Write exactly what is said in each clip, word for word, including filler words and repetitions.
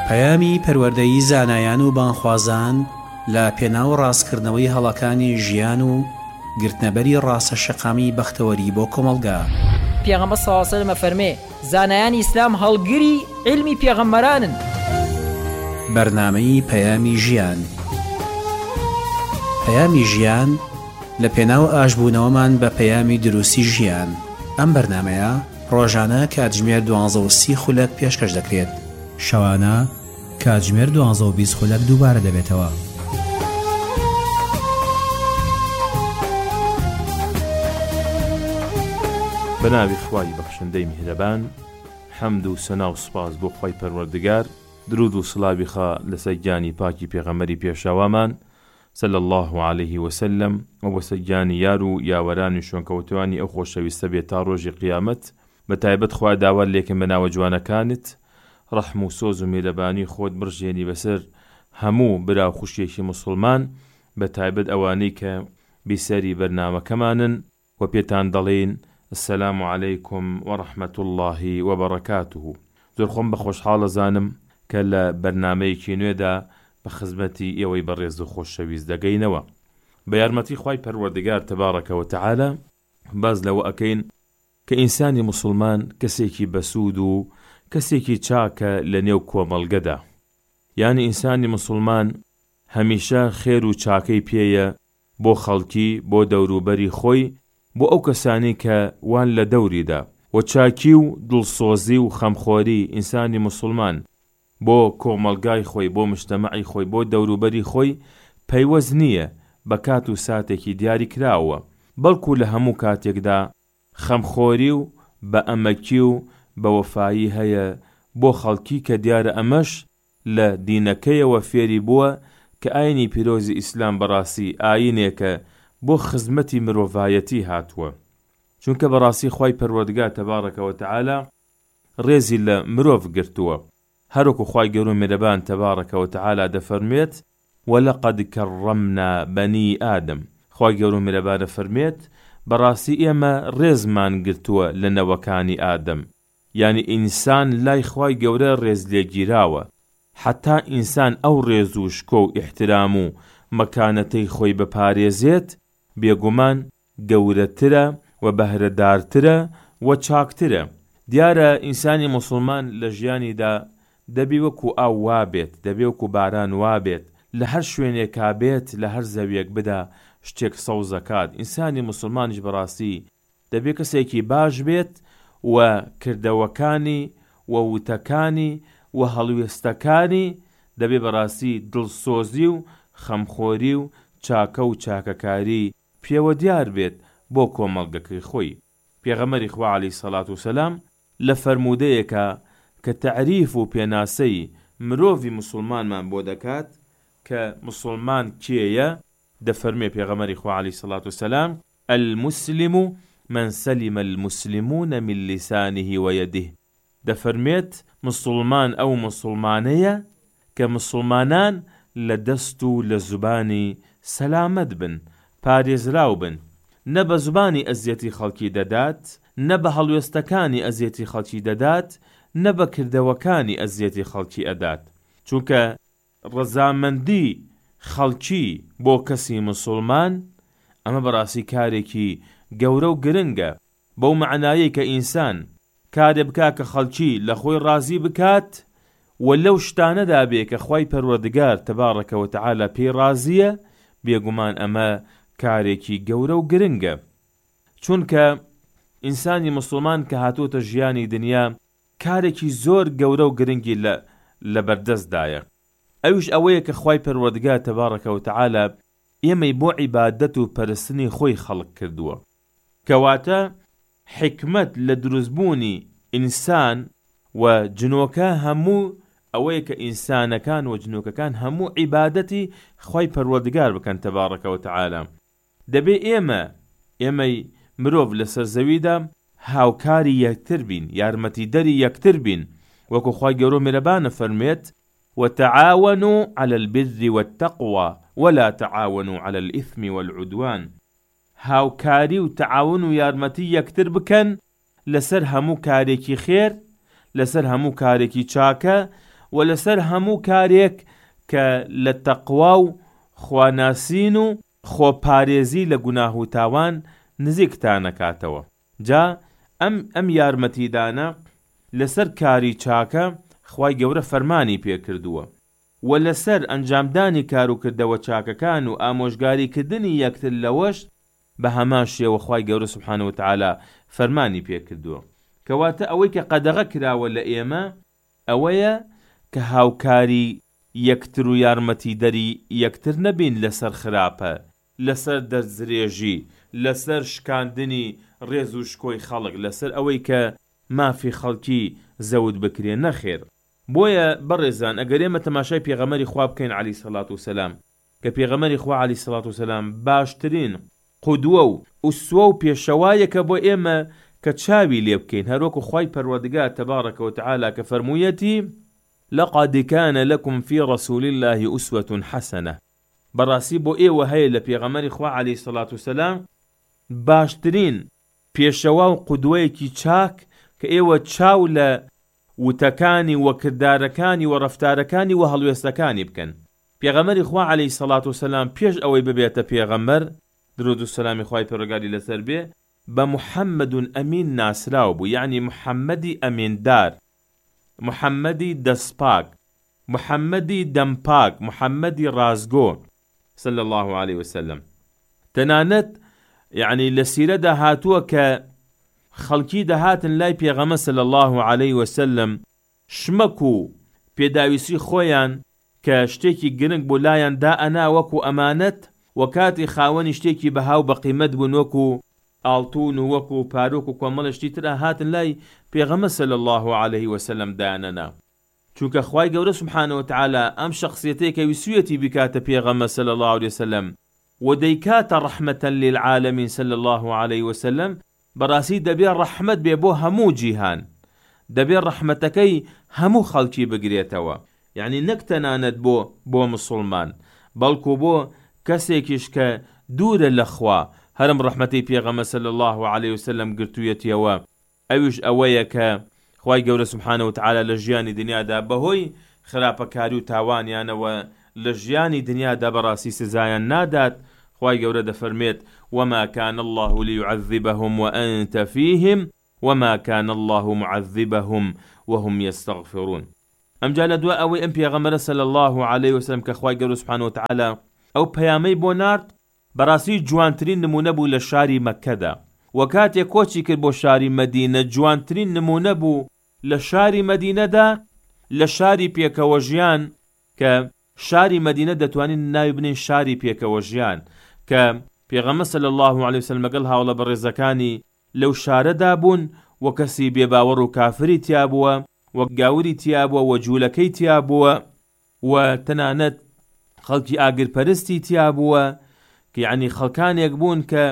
پەیامی پەروەردەیی زانایان و بانخوازان لە پێناو ڕاستکردنەوەی هەڵەکانی ژیان و گرتنەبەری ڕاستە شەقامی بەختەوەری بۆ کۆمەڵگا. پێغەمبەر صلی الله علیه و سەلەم فەرمێ زانایان ئیسلام هەڵگری علمی پێغەمبەرانن. بەرنامەی پەیامی ژیان. پەیامی ژیان لە پێناو ئاشبوونەوەمان بە پەیامی دروستی ژیان. ئەم بەرنامەیە ڕۆژانە کاتژمێر دوانزە و سی خولەک پێشکەش دەکرێت. شەوانە کاتژمێر دوانزە و بیست خولەک دووبارە دەبێتەوە. بەناوی خوای بەخشندەی میهرەبان، حەمد و سەنا و سوپاس بۆ خوای پەروەردگار، درود و سڵاوی خا لەسەر گیانی پاکی پێغەمبەری پێشەوامان صلی الله علیه وسلم و بەسەر گیانی یار و یاوەرانی شوێنکەوتوانی ئەو خۆشەویستە بێت تا ڕۆژی قیامەت. بە تایبەت خوا داوا لێکن بە ناوە جوانەکانت، ڕەحم و سۆز و میرەبانی خۆت بڕژێنی بەسەر هەموو برا و خوشیێکی موسڵمان، بە تایبەت ئەوانەی کە بیسەری بەرنامەکەمانن و پێتان دەڵێن السلام علیکم و ڕەحمەت الله و بەڕەکاتوه. زۆر خۆم بە خۆشحاڵە زانم کە لە بەرنامەیەکی نوێدا بە خزمەتی ئێوەی بەڕێز و خۆشەویست دەگەینەوە. بە یارمەتی خوای پەروەردگار تەبارەکە و تەعالە باز لەوە ئەکەین کە ئینسانی موسڵمان کەسێکی بەسوود و کەسێکی چاکە لە نێو کۆمەڵگەدا. یعنی ئینسانی موسڵمان هەمیشە خێر و چاکەی پێیە بۆ خەڵکی، بۆ دەوروبەری خۆی، بۆ ئەو کەسانی کە وان لە دەوریدا. و چاکی و دڵسۆزی و خەمخۆری ئینسانی موسڵمان بۆ کۆمەڵگای خۆی، بۆ مجتەمەعی خۆی، بۆ دەوروبەری خۆی پەیوەست نییە بە کات و ساتێکی دیاری کراوە، بەڵکو لە هەموو کاتێکدا خەمخۆری و بە ئەمەکی و بە وەفایی هەیە بۆ خەڵکی کە دیارە ئەمەش لە دینەکەیەوە فێری بووە کە ئاینی پیرۆزی ئیسلام بەڕاستی ئاینێکە بۆ خزمەتی مرۆڤایەتی هاتووە. چونکە بەڕاستی خوای پەروەردگار تەبارەکە و تەعالە ڕێزی لە مرۆڤ گرتووە، هەروەکو خوای گەورە و میهرەبان تەبارەکە و تەعالە دەفەرمێت وەلەقەد کەڕەمنا بەنی ئادەم. خوای گەورە و میهرەبانە فەرمێت بەڕاستی ئێمە ڕێزمان گرتووە لە نەوەکانی ئادەم. یعنی ئینسان لای خوای گەورە ڕێز لێگیراوە، حتا ئینسان ئەو ڕێز و شکۆ و ئیحترام و مەکانەتەی خۆی بپارێزێت بێگومان گەورەترە و بەهرەدارترە و چاکترە. دیارە ئینسانی موسڵمان لە ژیانیدا دەبی وەکو ئاو وابێت، دەبێ وەکو باران وابێت، لە هەر شوێنێکا بێت، لە هەر زەویەک بدا شتێک سەوزەکات. ئینسانی موسڵمانیش بەڕاستی دەبێ کەسێکی باش بێت و کردەوەکانی و وتەکانی و هەڵوێستەکانی دەبێ بەڕاستی دڵسۆزی و خەمخۆری و چاکە و چاکەکاری پێوە دیار بێت بۆ کۆمەڵگەکەی خۆی. پێغەمبەری خوا عەلەیهی سەڵات و سەلام لە فەرموودەیەکە کە تەعریف و پێناسەی مرۆڤی موسڵمانمان بۆ دەکات کە موسڵمان کێیە، دەفەرمێ پێغەمبەری خوا عەلەیهی سەڵات و سەلام المسلم من سلم المسلمون من لسانه ويده. دەفەرمێت مسلمان ئەو مسلمانەیە کە مسلمانان لە دەست و لە زوبانی سەلامەت بن، پارێزراو بن، نە بە زوبانی ئەزیەتی خەڵکی دەدات، نە بە هەڵوێستەکانی ئەزیەتی خەڵکی دەدات، نە بە کردەوەکانی ئەزیەتی خەڵکی ئەدات. چونکە ڕەزامەندی خەڵکی بۆ کەسی مسلمان ئەمە بەڕاستی کارێکی گەورە و گرنگە، بەو معنایەی کە ئینسان کارێ بکا کە خەڵکی لە خۆی ڕازی بکات و لەو شتانەدا بێ کە خوای پەروەردگار تەبارەکە و تەعالە پێی ڕازیە، بێگومان ئەمە کارێکی گەورە و گرنگە. چونکە ئینسانی موسڵمان کە هاتوۆتە ژیانی دنیا کارێکی زۆر گەورە و گرنگی لە لە بەردەستدایە. ئەوش ئەوەیە کە خوای پەروەردگار تەبارەکە و تەعالە ئێمەی بۆ عیبادەت و پەرستنی خۆی خەڵق کردووە، کەواتە حکمت لە دروستبوونی ئینسان و جنۆکە هەموو ئەوەیە کە ئینسانەکان و جنۆکەکان هەموو عیبادەتی خوای پەروەردگار بکەن تەبارەکە و تەعالە. دەبێ ئێمە ئێمەی مرۆڤ لەسەر زەویدا هاوکاری یەکتر بین، یارمەتی دەری یەکتر بین، وەکو خوای گەورە و میهرەبانە فەرمێت وتعاونوا على البر والتقوى ولا تعاونوا على الإثم والعدوان. هاوکاری و تعاون و یارمەتی یەکتر بکەن لەسەر هەموو کارێکی خێر، لەسەر هەموو کارێکی چاکە و لەسەر هەموو کارێک کە لە تەقوا و خواناسین و خۆپارێزی لە گوناه و تاوان نزیکتان نەکاتەوە. جا ئەم ئەم یارمەتیدانە لەسەر کاری چاکە خوای گەورە فەرمانی پێکردووە و لەسەر ئەنجامدانی کار و کردەوە چاکەکان و ئامۆژگاریکردنی یەکتر لەوەش بە هەمان شێوە خوای گەورە سوبحانەهو وتعالە فەرمانی پێکردووە. کەواتە ئەوەی کە قەدەغە کراوە لە ئێمە ئەوەیە کە هاوکاری یەکتر و یارمەتی دەری یەکتر نەبین لەسەر خراپە، لەسەر دەرزرێژی، لەسەر شکاندنی ڕێز و شکۆی خەڵک، لەسەر ئەوەی کە مافی خەڵکی زەود بکرێ، نەخێر. بۆیە بەڕێزان ئەگەر ئێمە تەماشای پێغەمەری خوا بکەین عەلەیهی سەڵات وسەلام کە پێغەمەری خوا عەلەیهی سەڵات وسەلام باشترین قودوە و ئوسوە و پێشەوایەکە بۆ ئێمە کە چاوی لێ بکەین، هەروەکو خوای پەروەردگار تەبارەکە وتعالە کە فەرموویەتی لقد كان لكم في رسول الله أسوة حسنة. بەڕاستی بۆ ئێوە هەیە لە پێغەمەری خوا عەلەیهی سەڵات وسەلام باشترین پێشەوا و قودوەیەکی چاک کە ئێوە چاو لە وتەکانی و کردارەکانی و ڕەفتارەکانی و هەڵوێستەکانی بکەن. پێغەمەری خوا عەلەیهی سەڵات وسەلام پێش ئەوەی ببێتە پێغەمبەر درود و سەلامی خوای پەروەردگاری لەسەر بێ بە محەممەدون ئەمین ناسراو بوو، یعنی محەممەدی ئەمیندار، محەممەدی دەستپاک، محەممەدی دەمپاک، محەممەدی ڕازگۆ صلی الله عليه وسلم. تەنانەت یعنی لە سیرەدا هاتووە کە خەڵکی دەهاتن لای پێغەمبەر صلی الله عليه وسلم شمەک و پێداویستی خۆیان کە شتێکی گرنگ بۆ لایەن دائەنا وەکو ئەمانەت و کاتی خاوەنی شتێکی بەها و بەقیمەت بوون وەکو ئاڵتون و وەکو پارۆک و کۆمەڵشتی ترە هاتن لای پێغەمبەر صلی الله عليه وسلم دانەنا، چونکە خوای گەورە سبحانه وتعالى ئەم شخصیەتەی کە ویسویەتی بکاتە پێغەمبەر صلی الله عليه وسلم و دەیکاتە ڕەحمەتەن للعالەمین صلی الله عليه وسلم، بەڕاستی دەبێ ڕەحمەت بێ بۆ هەموو جیهان، دەبێ ڕەحمەتەکەی هەموو خەڵکی بگرێتەوە، یعنی نەک تەنانەت بۆ بۆ مسلمان بەڵکو بۆ کەسێکیش کە دوورە لە خوا هەرم ڕەحمەتی پێغەمبەر صلی الله عليه وسلم گرتوویەتیەوە. ئەویش ئەوەیە کە خوای گەورە سبحانه وتعالى لە ژیانی دنیادا بەهۆی خراپەکاری و تاوانیانەوە لە ژیانی دنیادا بەڕاستی سزایان نادات. خوای گەورە دەفەرمێت وما كان الله ليعذبهم وأنت فيهم وما كان الله معذبهم وهم يستغفرون. ئەمجا لە دوای ئەوەی ئەم پێغەمبەرە صلی الله عليه وسلم کە خوای گەورە سبحانه وتعالى ئەو پەیامەی بۆ نارد بەڕاستی جوانترین نمونە بوو لە شاری مەککەدا، و کاتێک کۆچی کرد بۆ شاری مەدینە جوانترین نمونە بوو لە شاری مەدینەدا، لە شاری پێکەوە ژیان کە شاری مەدینە دەتوانین ناوی بنین شاری پێکەوە ژیان کە پێغەمبەر صلی الله عليه وسلم لەگەڵ هاوڵە بەڕێزەکانی لەو شارەدا بوون و کەسی بێباوەڕ و کافری تیا بووە و گاوری تیا بووە و جوولەکەی تیا بووە و تەنانەت خەڵکی ئاگرپەرستی تیا بووە کە یعنی خەڵکانێک بوون کە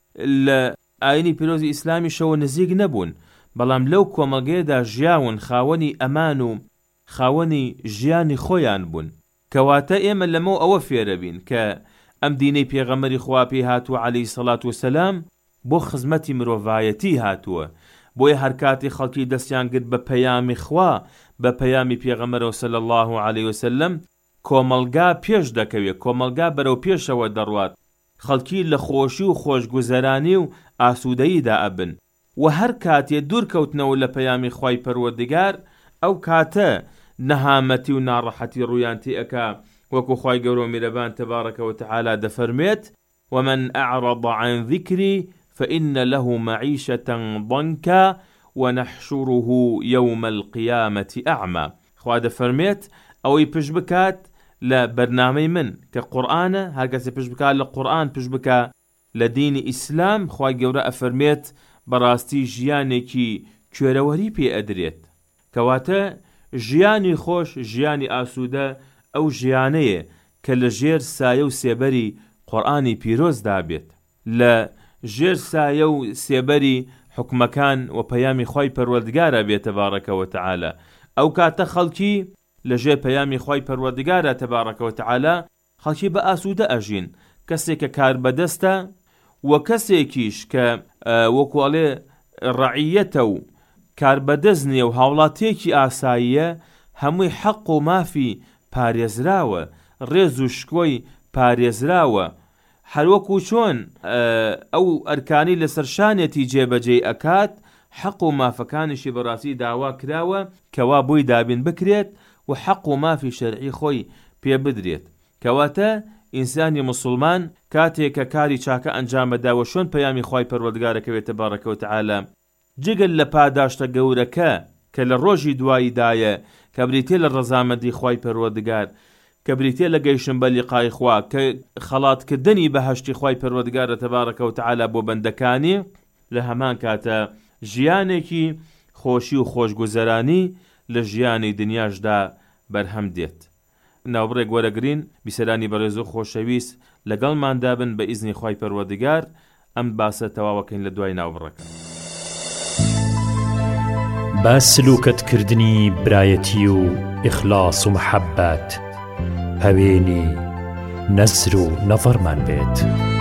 لە ئاینی پیرۆزی ئیسلامی شەوە نزیک نەبوون، بەڵام لەو کۆمەلگەیەدا ژیاون، خاوەنی ئەمان و خاوەنی ژیانی خۆیان بوون. کەواتە ئێمە لەمە ئەوە فێرە بین کە ئەم دینەی پێغەمبەری خوا پێی هاتووە عەلەیهی سەڵات وسەلام بۆ خزمەتی مرۆڤایەتی هاتووە، بۆیە هەر کاتی خەڵکی دەستیان گرت بە پەیامی خوا، بە پەیامی پێغەمبەرەوە صلی الله عليه وسلم، کۆمەلگا پێش دەکەوێت، کۆمەلگا بەرەو پێشەوە دەڕوات، خەڵکی لە خۆشی و خۆشگوزەرانی و ئاسوودەییدا ئەبن، و هەر کاتێ دوورکەوتنەوە لە پەیامی خوای پەروەردگار ئەو کاتە نەهامەتی و ناڕەحەتی ڕوویان تێ ئەکا، وەکو خوای گەورە میرەبان تەبارەکە وتعالى دەفەرمێت ومن أعرض عن ذكري فإن له معيشة ضنكا ونحشره يوم القيامة أعمى. خوا دەفەرمێت ئەوەی پشت بکات لە بەرنامەی من کە قورئانە، هەر کەسێ پشت بکات لە قورئان، پشت بکە لە دینی ئیسلام، خوای گەورە ئەفەرمێت بەڕاستی ژیانێکی کوێرەوەری پێ ئەدرێت. کەواتە ژیانی خۆش، ژیانی ئاسوودە ئەو ژیانەیە کە لە ژێر سایە و سێبەری قورئانی پیرۆزدا بێت، لە ژێر سایە و سێبەری حکمەکان و پەیامی خوای پەروەردگارە بێت تەبارەکە وتعالى. ئەو کاتە خەڵکی لە ژێر پەیامی خوای پەروەردگارە تەبارەکە وتعالى خەڵکی بە ئاسوودە ئەژین، کەسێک کە کار بەدەستە و کەسێکیش کە وەکو ئەڵێ ڕەعیەتە و کار بەدەست نییە و هاوڵاتێکی ئاساییە، هەمووی حەق و مافی پارێزراوە، ڕێز و شکۆی پارێزراوە، هەروەکو چۆن ئەو ئەرکانی لەسەر شانێتی جێبەجێ ئەکات، حەق و مافەکانیشی بەڕاستی داوا کراوە کەوا بۆی دابین بکرێت و حەق و مافی شەرعی خۆی پێ بدرێت. کەواتە ئینسانی مسلمان کاتێک کە کاری چاکە ئەنجام بەداوە شۆن پەیامی خوای پەروەردگارەکەوێتە تبارەکە و تەعالە، جگەل لە پاداشتە گەورەکە کە لە ڕۆژی دواییدایە کە بریتێ لە ڕەزامەندی خوای پەروەردگار، کە بریتێ لە گەیشتن بە لیقای خوا، کە خەڵاتکردنی بەهەشتی خوای پەروەردگارە تبارەکە و تەعالە بۆ بەندەکانی، لە هەمان کاتە ژیانێکی خۆشی و خۆشگوزەرانی لە ژیانی دنیاشدا بەرهەم دێت. ناوبڕێک وەرەگرین بیسەرانی بەڕێز و خۆشەویست لەگەڵماندا بن بە ئیزنی خوای پەروەردگار. ئەم باسە تەواوەکەین لە دوای ناوبڕەکە. با سلوکەتکردنی برایەتی و ئیخلاس و محەبەت پەوێنی نەزر و نەڤەرمان بێت.